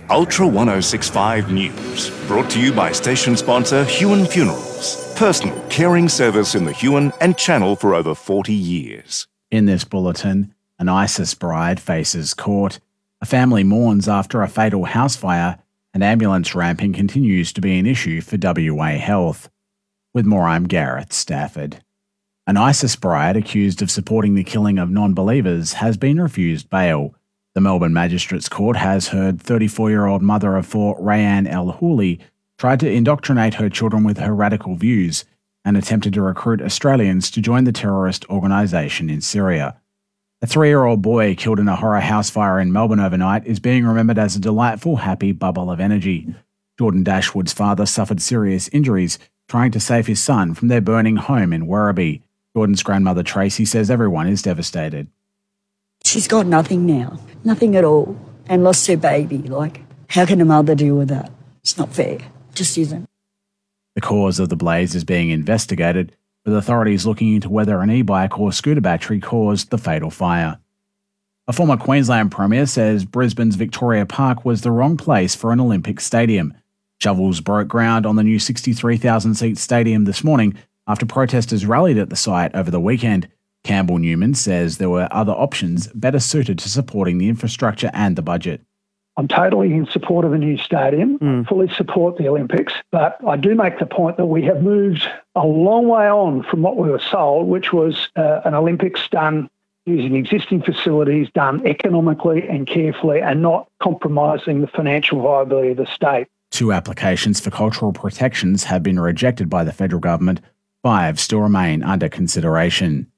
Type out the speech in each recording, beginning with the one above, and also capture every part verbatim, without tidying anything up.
Ultra ten sixty-five News, brought to you by station sponsor Huon Funerals, personal caring service in the Huon and Channel for over forty years. In this bulletin, an ISIS bride faces court, a family mourns after a fatal house fire, and ambulance ramping continues to be an issue for W A Health. With more, I'm Gareth Stafford. An ISIS bride accused of supporting the killing of non-believers has been refused bail. The Melbourne Magistrates Court has heard thirty-four-year-old mother of four Rayan El-Houli tried to indoctrinate her children with her radical views and attempted to recruit Australians to join the terrorist organisation in Syria. A three-year-old boy killed in a horror house fire in Melbourne overnight is being remembered as a delightful, happy bubble of energy. Jordan Dashwood's father suffered serious injuries trying to save his son from their burning home in Werribee. Jordan's grandmother Tracy says everyone is devastated. She's got nothing now, nothing at all, and lost her baby. Like, how can a mother deal with that? It's not fair. It just isn't. The cause of the blaze is being investigated, with authorities looking into whether an e-bike or scooter battery caused the fatal fire. A former Queensland Premier says Brisbane's Victoria Park was the wrong place for an Olympic stadium. Shovels broke ground on the new sixty-three thousand seat stadium this morning after protesters rallied at the site over the weekend. Campbell Newman says there were other options better suited to supporting the infrastructure and the budget. I'm totally in support of a new stadium. Mm. I fully support the Olympics, but I do make the point that we have moved a long way on from what we were sold, which was uh, an Olympics done using existing facilities, done economically and carefully, and not compromising the financial viability of the state. Two applications for cultural protections have been rejected by the federal government. Five still remain under consideration.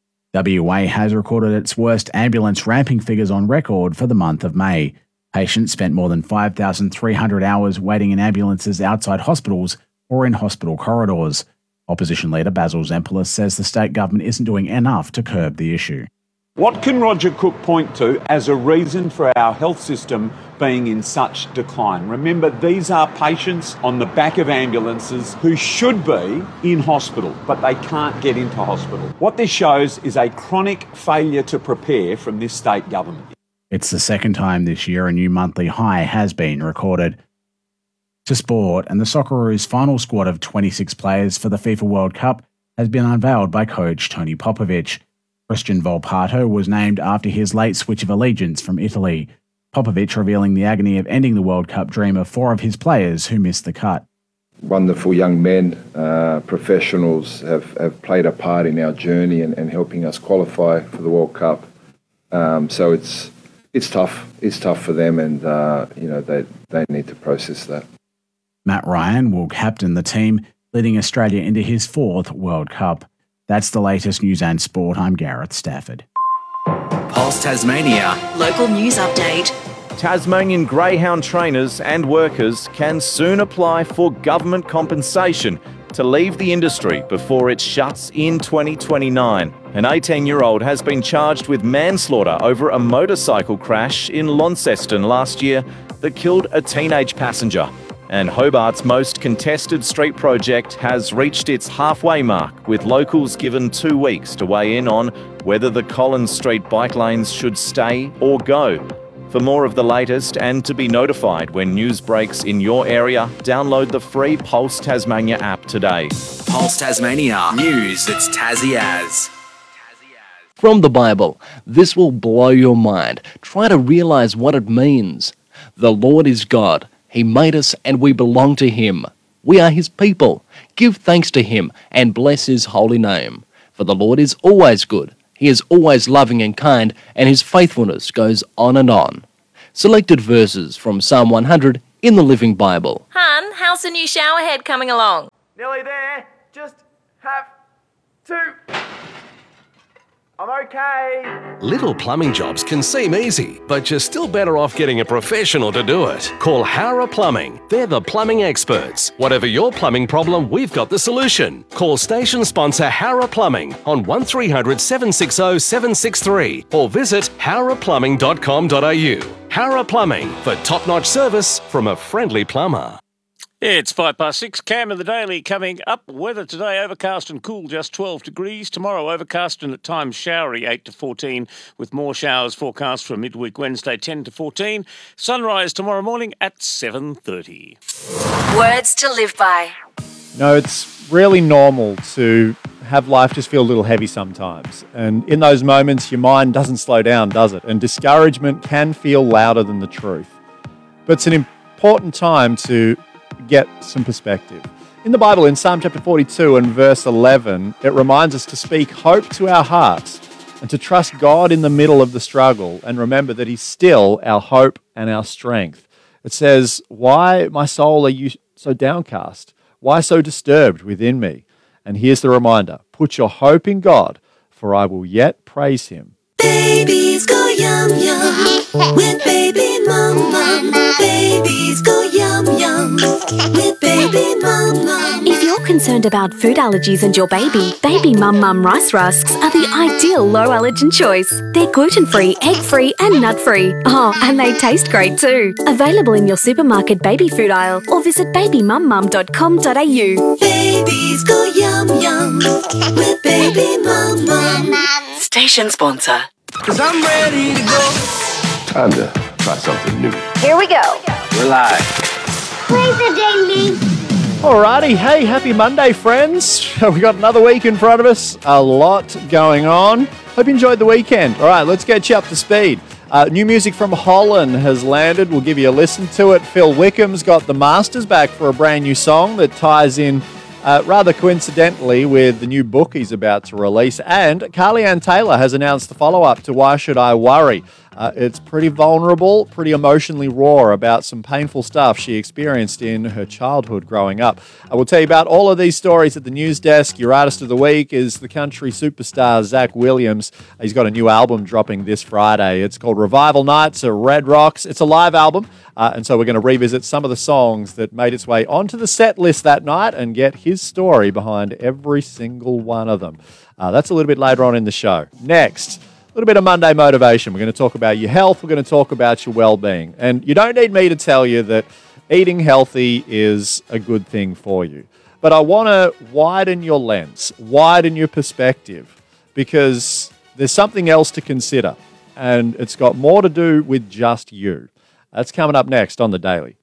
W A has recorded its worst ambulance ramping figures on record for the month of May. Patients spent more than five thousand three hundred hours waiting in ambulances outside hospitals or in hospital corridors. Opposition leader Basil Zempilas says the state government isn't doing enough to curb the issue. What can Roger Cook point to as a reason for our health system being in such decline? Remember, these are patients on the back of ambulances who should be in hospital, but they can't get into hospital. What this shows is a chronic failure to prepare from this state government. It's the second time this year a new monthly high has been recorded. To sport, and the Socceroos' final squad of twenty-six players for the FIFA World Cup has been unveiled by coach Tony Popovic. Christian Volpato was named after his late switch of allegiance from Italy. Popovic revealing the agony of ending the World Cup dream of four of his players who missed the cut. Wonderful young men, uh, professionals, have, have played a part in our journey and, and helping us qualify for the World Cup. Um, so it's it's tough. It's tough for them, and uh, you know they they need to process that. Matt Ryan will captain the team, leading Australia into his fourth World Cup. That's the latest news and sport. I'm Gareth Stafford. Pulse Tasmania. Local news update. Tasmanian greyhound trainers and workers can soon apply for government compensation to leave the industry before it shuts in twenty twenty-nine. An eighteen-year-old has been charged with manslaughter over a motorcycle crash in Launceston last year that killed a teenage passenger. And Hobart's most contested street project has reached its halfway mark, with locals given two weeks to weigh in on whether the Collins Street bike lanes should stay or go. For more of the latest and to be notified when news breaks in your area, download the free Pulse Tasmania app today. Pulse Tasmania. News that's Tassie as. From the Bible, this will blow your mind. Try to realise what it means. The Lord is God. He made us and we belong to Him. We are His people. Give thanks to Him and bless His holy name. For the Lord is always good. He is always loving and kind, and His faithfulness goes on and on. Selected verses from Psalm one hundred in the Living Bible. Hun, how's the new shower head coming along? Nearly there. Just have to... I'm okay. Little plumbing jobs can seem easy, but you're still better off getting a professional to do it. Call Howrah Plumbing. They're the plumbing experts. Whatever your plumbing problem, we've got the solution. Call station sponsor Howrah Plumbing on one three hundred, seven six zero, seven six three or visit howrah plumbing dot com dot a u. Howrah Plumbing for top-notch service from a friendly plumber. It's five past six. Cam in the Daily coming up. Weather today, overcast and cool, just twelve degrees. Tomorrow, overcast and at times showery, eight to fourteen, with more showers forecast for midweek Wednesday, ten to fourteen. Sunrise tomorrow morning at seven thirty. Words to live by. No, it's really normal to have life just feel a little heavy sometimes. And in those moments, your mind doesn't slow down, does it? And discouragement can feel louder than the truth. But it's an important time to get some perspective. In the Bible, in Psalm chapter forty-two and verse eleven, it reminds us to speak hope to our hearts and to trust God in the middle of the struggle and remember that He's still our hope and our strength. It says, "Why, my soul, are you so downcast? Why so disturbed within me?" And here's the reminder, put your hope in God, for I will yet praise Him. Babies go yum yum with baby mum mum. Babies go yum yum with baby mum mum. If you're concerned about food allergies and your baby, Baby Mum Mum Rice Rusks are the ideal low allergen choice. They're gluten-free, egg-free and nut-free. Oh, and they taste great too. Available in your supermarket baby food aisle or visit baby mum mum dot com dot a u. Babies go yum yum with baby mum mum. Station sponsor. Cause I'm ready to go. Time to try something new. Here we go. We're live. Play the daily. Alrighty, hey, happy Monday, friends. We got another week in front of us. A lot going on. Hope you enjoyed the weekend. All right, let's get you up to speed. Uh, new music from Holland has landed. We'll give you a listen to it. Phil Wickham's got the Masters back for a brand new song that ties in Uh, rather coincidentally with the new book he's about to release. And Carly Ann Taylor has announced the follow-up to Why Should I Worry? Uh, it's pretty vulnerable, pretty emotionally raw about some painful stuff she experienced in her childhood growing up. I will tell you about all of these stories at the news desk. Your artist of the week is the country superstar Zach Williams. He's got a new album dropping this Friday. It's called Revival Nights at Red Rocks. It's a live album, uh, and so we're going to revisit some of the songs that made its way onto the set list that night and get his story behind every single one of them. Uh, that's a little bit later on in the show. Next, a little bit of Monday motivation. We're going to talk about your health. We're going to talk about your well-being. And you don't need me to tell you that eating healthy is a good thing for you. But I want to widen your lens, widen your perspective, because there's something else to consider. And it's got more to do with just you. That's coming up next on The Daily.